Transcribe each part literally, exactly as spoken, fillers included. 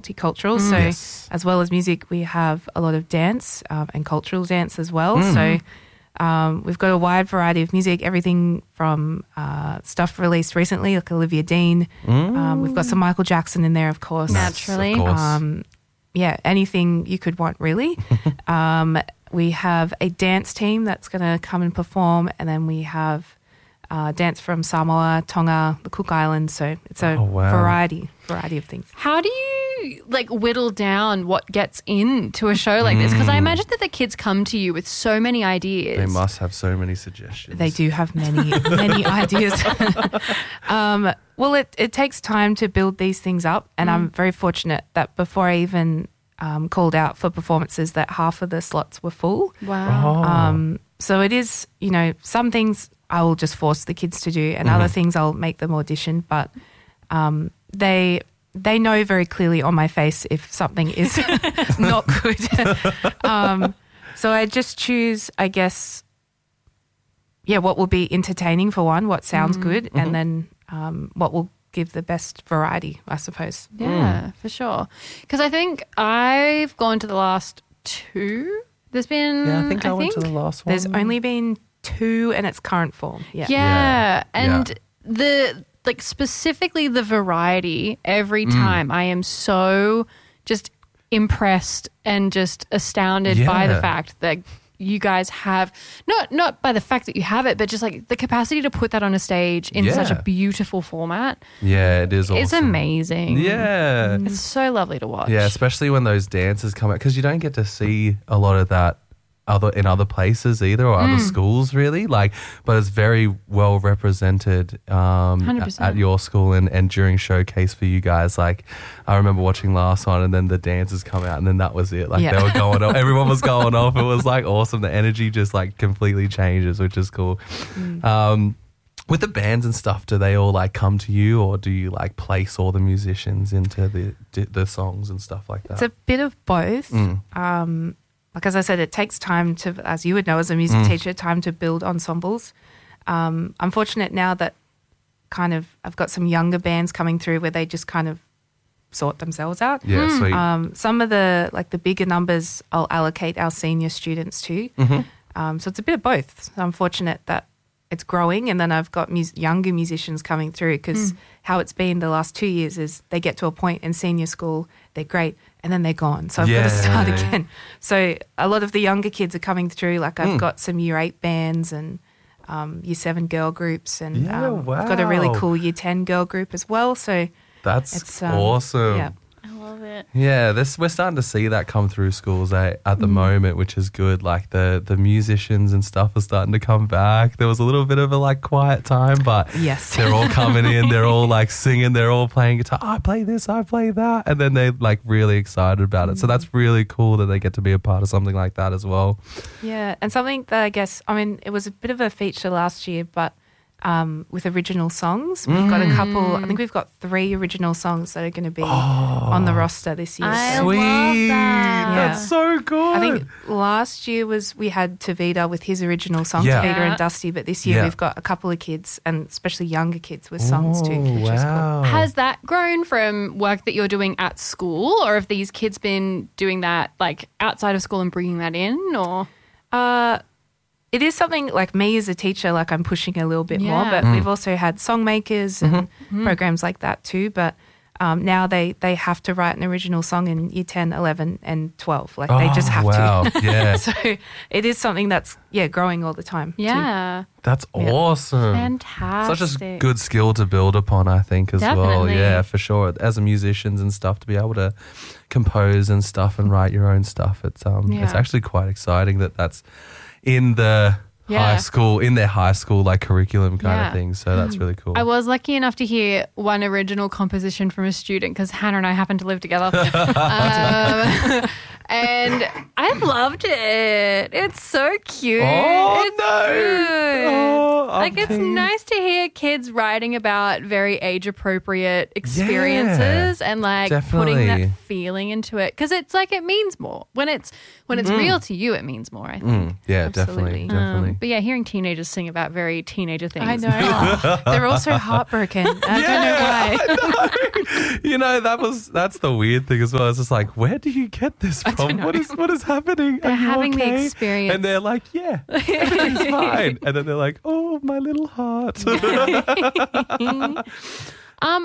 multicultural. Mm. So Yes. as well as music, we have a lot of dance um, and cultural dance as well. Mm. So um, we've got a wide variety of music, everything from uh, stuff released recently, like Olivia Dean. Mm. Um, we've got some Michael Jackson in there, of course. Naturally. Of course. Um, yeah, anything you could want, really. um, we have a dance team that's going to come and perform, and then we have uh, dance from Samoa, Tonga, the Cook Islands. So it's a Oh, wow. variety, variety of things. How do you like whittle down what gets into a show like this? Because I imagine that the kids come to you with so many ideas. They must have so many suggestions. They do have many, many ideas. um, well, it, it takes time to build these things up, and I'm very fortunate that before I even um, called out for performances, that half of the slots were full. Wow. Oh. Um, so it is, you know, some things I will just force the kids to do, and other things I'll make them audition. But um, they they know very clearly on my face if something is not good. um, so I just choose, I guess, yeah, what will be entertaining for one, what sounds good, and then um, what will give the best variety, I suppose. Yeah, for sure. Because I think I've gone to the last two. There's been, Yeah, I think I, went to the last one. There's only been two in its current form. Yeah. Yeah, Yeah. and Yeah. the like specifically the variety every Mm. time I am so just impressed and just astounded by the Yeah. fact that you guys have not not by the fact that you have it, but just like the capacity to put that on a stage in such a Yeah. beautiful format. Yeah, it is awesome. It's amazing. Yeah. It's so lovely to watch. Yeah, especially when those dances come out, because you don't get to see a lot of that other in other places either, or Mm. other schools really. Like, but it's very well represented um, one hundred at, percent. at your school and, and during showcase for you guys. Like, I remember watching last one, and then the dances come out, and then that was it. Like Yeah. they were going off, everyone was going off. It was like awesome. The energy just like completely changes, which is cool. Um, with the bands and stuff, do they all like come to you, or do you like place all the musicians into the the songs and stuff like that? It's a bit of both. Mm. Um, like as I said, it takes time to, as you would know as a music Mm. teacher, time to build ensembles. Um, I'm fortunate now that kind of I've got some younger bands coming through where they just kind of sort themselves out. Yeah, sweet. Um, some of the like the bigger numbers I'll allocate our senior students to. Mm-hmm. Um, so it's a bit of both. So I'm fortunate that it's growing, and then I've got mus- younger musicians coming through because how it's been the last two years is they get to a point in senior school, they're great, and then they're gone. So I've got Yeah. to start again. So a lot of the younger kids are coming through. Like I've Mm. got some year eight bands and um, year seven girl groups, and Yeah, um, I've got a really wow. cool year ten girl group as well. So That's it's um, awesome. Yeah. I love it. Yeah, this we're starting to see that come through schools eh, at the moment, which is good. Like the the musicians and stuff are starting to come back. There was a little bit of a like quiet time, but Yes. they're all coming in. They're all like singing. They're all playing guitar. I play this. I play that, and then they're like really excited about it. So that's really cool that they get to be a part of something like that as well. Yeah, and something that I guess, I mean, it was a bit of a feature last year, but um, with original songs, we've got a couple, I think we've got three original songs that are going to be on the roster this year. I So love that. That's so good. I think last year was we had Tavita with his original song, Yeah. Tavita Yeah. and Dusty, but this year Yeah. we've got a couple of kids, and especially younger kids with songs too, Oh, which is cool. wow. Has that grown from work that you're doing at school, or have these kids been doing that like outside of school and bringing that in, or? Uh, it is something like me as a teacher, like I'm pushing a little bit more, Yeah. but we've also had song makers and programs like that too. But um, now they, they have to write an original song in year ten, eleven and twelve. Like they just Oh, have wow. to. Yeah. So it is something that's, yeah, growing all the time. too. Yeah. That's Yeah. awesome. Fantastic. Such a good skill to build upon, I think, as well. Definitely. Yeah, for sure. As a musicians and stuff, to be able to compose and stuff and write your own stuff, it's um, it's Yeah. actually quite exciting that that's in the Yeah. high school, in their high school like curriculum kind Yeah. of thing. So that's really cool. I was lucky enough to hear one original composition from a student because Hannah and I happen to live together. um, And I loved it. It's so cute. Oh, it's no. good. Oh, like, it's Auntie. nice to hear kids writing about very age-appropriate experiences and, like, putting definitely. that feeling into it. Because it's like it means more. When it's when it's real to you, it means more, I think. Mm, yeah, Absolutely. definitely, definitely. Um, but yeah, hearing teenagers sing about very teenager things. I know. They're also heartbroken. I don't know why. You know, that was that's the weird thing as well. It's just like, where do you get this from? What is what is happening? They're Are you having the okay? experience. And they're like, yeah, everything's fine. And then they're like, oh, my little heart. Um,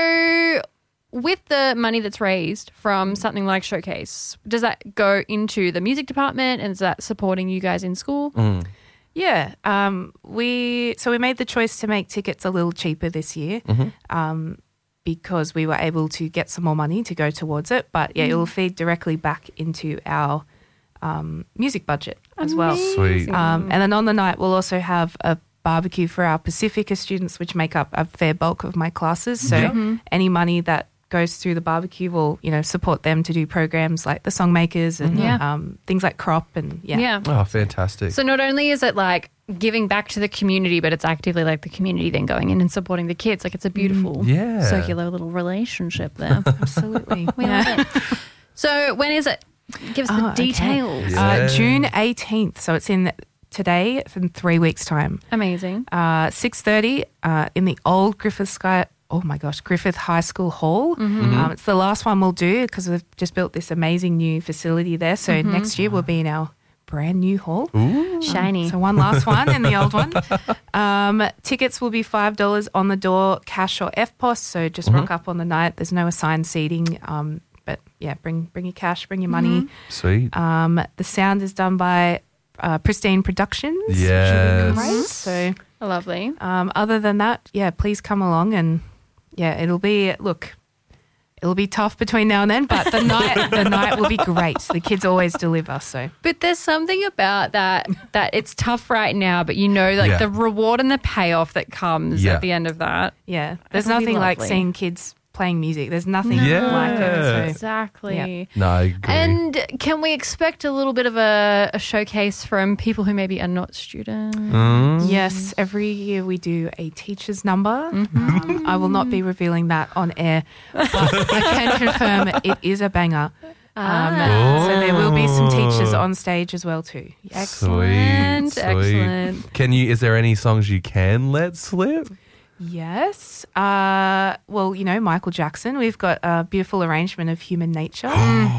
so with the money that's raised from something like Showcase, does that go into the music department and is that supporting you guys in school? Mm. Yeah, um, we so we made the choice to make tickets a little cheaper this year, um, because we were able to get some more money to go towards it. But yeah, it will feed directly back into our um, music budget as well. Sweet. Um, and then on the night, we'll also have a barbecue for our Pacifica students, which make up a fair bulk of my classes. So any money that goes through the barbecue will, you know, support them to do programs like the Songmakers and Yeah. um, things like Crop and yeah. Yeah. Oh, fantastic. So not only is it like giving back to the community, but it's actively like the community then going in and supporting the kids. Like it's a beautiful yeah. circular little relationship there. Absolutely. We yeah. love it. So when is it? Give us Oh, the okay. details. Yeah. Uh, June eighteenth. So it's in today. It's in three weeks' time. Amazing. Uh, six thirty uh, in the old Griffith Sky. Oh my gosh, Griffith High School Hall. Um, it's the last one we'll do because we've just built this amazing new facility there. So next year we'll be in our brand new hall. Ooh. Shiny. So one last one in the old one. Um, tickets will be five dollars on the door, cash or F P O S. So just rock up on the night. There's no assigned seating. Um, but yeah, bring bring your cash, bring your money. Sweet. Um, the sound is done by uh, Pristine Productions. which will be Yes. great. So Lovely. um, other than that, yeah, please come along and yeah, it'll be look. It'll be tough between now and then, but the night the night will be great. The kids always deliver. So But there's something about that that it's tough right now, but you know, like Yeah. the reward and the payoff that comes Yeah. at the end of that. yeah, there's It'll be nothing like lovely. seeing kids playing music. There's nothing Yeah. like it. So. Exactly. No, I agree. And can we expect a little bit of a, a showcase from people who maybe are not students? Mm. Yes, every year we do a teacher's number. Um, I will not be revealing that on air, but I can confirm it is a banger. Um, So there will be some teachers on stage as well too. Excellent, Sweet, excellent. sweet. Can you? Is there any songs you can let slip? Yes. Uh, well, you know, Michael Jackson. We've got a beautiful arrangement of Human Nature.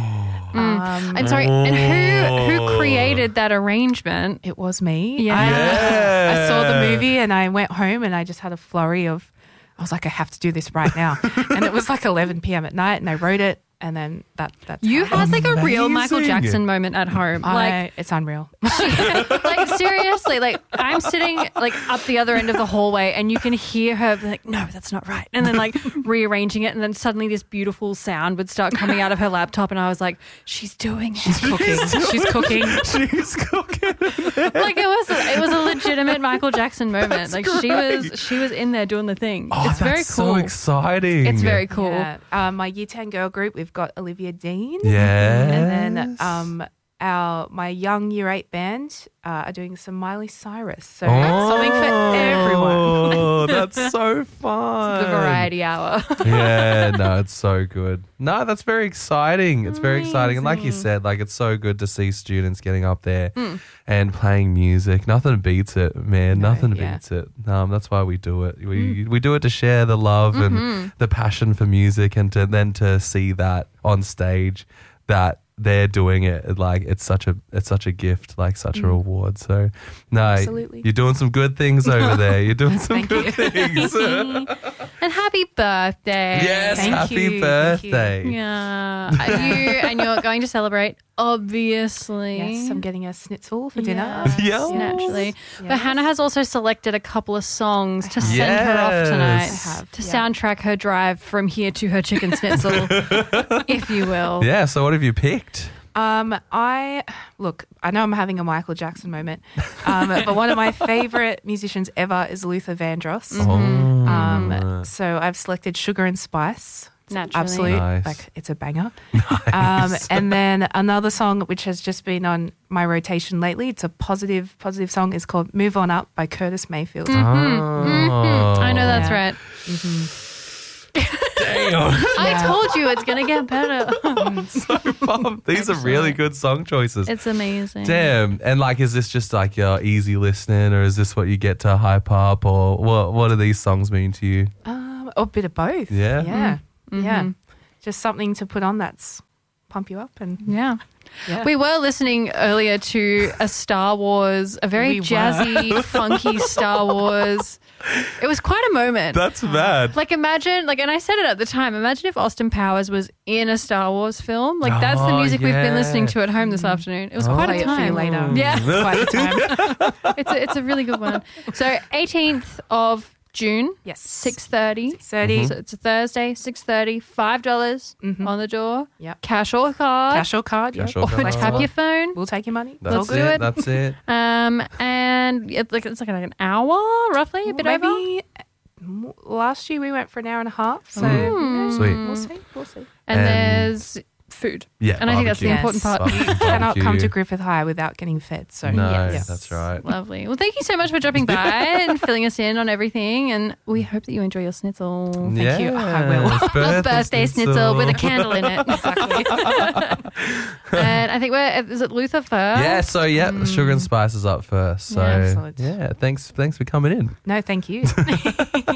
Um, And sorry, and who who created that arrangement? it was me. Yeah. I, Yeah. I saw the movie and I went home and I just had a flurry of, I was like, I have to do this right now. And it was like eleven p.m. at night and I wrote it and then that that's You how it had like a real Michael Amazing. Jackson moment at home. I, Like it's unreal. like seriously, like I'm sitting like up the other end of the hallway and you can hear her be like, no, that's not right. And then like rearranging it and then suddenly this beautiful sound would start coming out of her laptop and I was like, she's doing it. She's Cooking. She's cooking. She's cooking. like it was a, it was a legitimate Michael Jackson moment. Like she was she was in there doing the thing. Oh, it's very that's cool. so exciting. It's very cool. Yeah. Uh, my year ten girl group, we've got Olivia Dean. Yeah. And then um, our my young year eight band uh, are doing some Miley Cyrus. So something for everyone. Oh, that's so fun. The variety hour. Yeah, no, it's so good. No, that's very exciting. It's very exciting. And like you Amazing. said, like it's so good to see students getting up there and playing music. Nothing beats it, man. No, Nothing yeah. beats it. Um, that's why we do it. We we do it to share the love and the passion for music and to then to see that on stage that they're doing it like it's such a it's such a gift, like such a reward. So no, Absolutely. you're doing some good things over there. You're doing some Thank good you. things. And happy birthday. Yes, Thank happy you, thank you. birthday. Yeah. Are you and you're going to celebrate, obviously. Yes, I'm getting a schnitzel for dinner. Yes, Yes. naturally. But Yes. Hannah has also selected a couple of songs to I have. send her off tonight Yes. I have, to yeah. soundtrack her drive from here to her chicken schnitzel, if you will. Yeah, so what have you picked? Um, I look. I know I'm having a Michael Jackson moment, um, but one of my favorite musicians ever is Luther Vandross. Oh. Um, so I've selected Sugar and Spice. Naturally. absolute, Nice. like it's a banger. Um, and then another song which has just been on my rotation lately. It's a positive, positive song. It's called "Move On Up" by Curtis Mayfield. Oh. I know that's Yeah. right. Damn. I told you it's going to get better. So pumped. These are really good song choices. It's amazing. Damn. And like, is this just like your easy listening, or is this what you get to hype up, or what? What do these songs mean to you? Um, a bit of both. Yeah? Yeah. Mm-hmm. Yeah. Just something to put on that's pump you up. And Yeah. yeah. We were listening earlier to a Star Wars, a very We were. jazzy, funky Star Wars. It was quite a moment. That's bad. Like imagine, like, and I said it at the time, imagine if Austin Powers was in a Star Wars film. Like that's the Oh, music we've been yeah. listening to at home this afternoon. It was quite Play a it for you time. later. Yeah. It's quite a time. It's a, it's a really good one. So eighteenth of June, Yes. six thirty. thirty. So it's a Thursday, six thirty, five dollars on the door. Yep. Cash or card. Cash or card. Cash yeah. or Or card. tap your phone. We'll take your money. That's Let's it. do it. That's it. Um, and it's like it's like an hour, roughly, a bit over. Maybe m- last year we went for an hour and a half. So Mm. yeah, Sweet. we'll see. We'll see. And And- there's food. Yeah. And I think that's the barbecue. important part. Barbecue. Cannot come to Barbecue. Griffith High without getting fed. So No, Yes. that's right. Lovely. Well, thank you so much for dropping by and filling us in on everything. And we hope that you enjoy your schnitzel. Thank you. I will. Yes, A birthday schnitzel with a candle in it. exactly. And I think we're, is it Luther first? Yeah, so yeah, the sugar and spice is up first. So Yeah, excellent. yeah, thanks thanks for coming in. No, thank you.